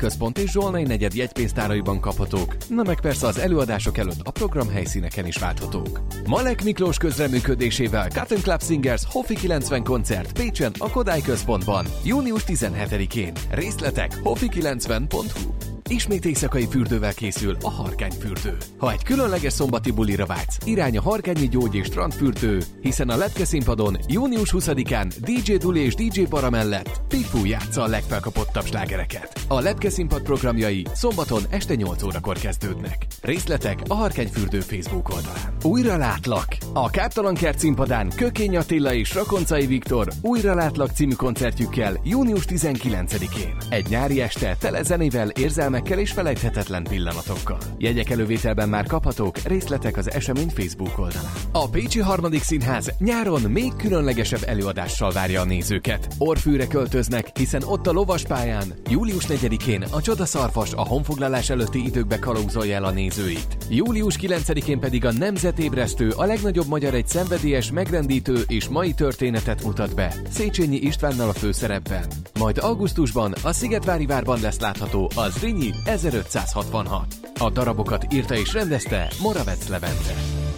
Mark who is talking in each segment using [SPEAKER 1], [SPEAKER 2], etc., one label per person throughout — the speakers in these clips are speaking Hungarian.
[SPEAKER 1] Központ és Zsolnay negyed jegypénztáraiban kaphatók, na meg persze az előadások előtt a program helyszíneken is válthatók. Malek Miklós közreműködésével Cotton Club Singers Hofi 90 koncert Pécsen a Kodály Központban, június 17-én. Részletek hofi90.hu. Ismét éjszakai fürdővel készül a Harkányfürdő. Ha egy különleges szombati bulira vágysz, irány a Harkányi Gyógy és Strandfürdő, hiszen a Lepke színpadon június 20-án DJ Duli és DJ Para mellett Pitbull játsza a legfelkapottabb slágereket. A Lepke színpad programjai szombaton este 8 órakor kezdődnek. Részletek a Harkányfürdő Facebook oldalán. Újra látlak! A Káptalankert színpadán Kökény Attila és Rakoncai Viktor Újra látlak című koncertjükkel június 19-én. Egy nyári este tele zenével, érzelmekkel és felejthetetlen pillanatokkal. Jegyek elővételben már kaphatók, részletek az esemény Facebook oldalán. A Pécsi Harmadik Színház nyáron még különlegesebb előadással várja a nézőket. Orfűre költöznek, hiszen ott a Lovaspályán július 4-én a Csodaszarvas a honfoglalás előtti időkbe kalauzolja el a nézőit. Július 9-én pedig a Nemzetébresztő a legnagyobb magyar egy szenvedélyes, megrendítő és mai történetet mutat be, Széchenyi Istvánnal a főszerepben. Majd augusztusban a Szigetvári Várban lesz látható a Zrínyi 1566. A darabokat írta és rendezte Moravec Levente.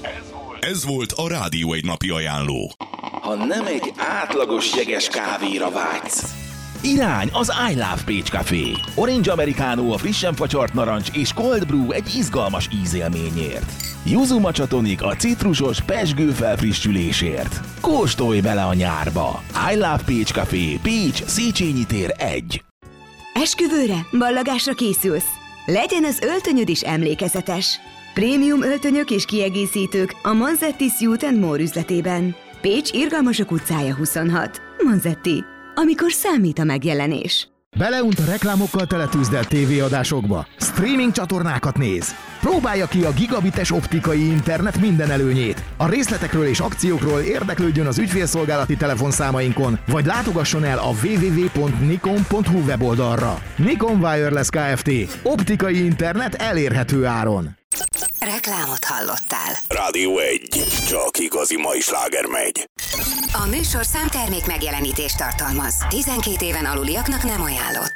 [SPEAKER 2] Ez volt a Rádió egy napi ajánló.
[SPEAKER 3] Ha nem egy átlagos jeges kávéra vágysz,
[SPEAKER 4] irány az I Love Pécs Café. Orange Americano a frissen facsart narancs és Cold Brew egy izgalmas ízélményért. Yuzu Matcha Tonic a citrusos, pezsgő felfrissülésért. Kóstolj bele a nyárba! I Love Pécs Café, Pécs, Széchenyi tér 1.
[SPEAKER 5] Esküvőre, ballagásra készülsz? Legyen az öltönyöd is emlékezetes. Prémium öltönyök és kiegészítők a Manzetti Suit & More üzletében. Pécs Irgalmasok utcája 26. Manzetti. Amikor számít a megjelenés.
[SPEAKER 6] Beleunt a reklámokkal teletűzdelt tévéadásokba. Streaming csatornákat néz. Próbálja ki a gigabites optikai internet minden előnyét. A részletekről és akciókról érdeklődjön az ügyfélszolgálati telefonszámainkon, vagy látogasson el a www.nikon.hu weboldalra. Nikon Wireless Kft. Optikai internet elérhető áron.
[SPEAKER 7] Reklámot hallottál.
[SPEAKER 2] Rádió 1. Csak igazi mai sláger megy.
[SPEAKER 7] A műsor számtermék megjelenítést tartalmaz. 12 éven aluliaknak nem ajánlott.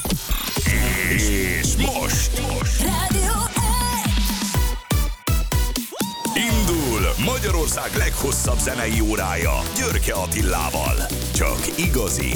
[SPEAKER 2] És most
[SPEAKER 7] Rádió 1.
[SPEAKER 2] indul Magyarország leghosszabb zenei órája Györke Attilával. Csak igazi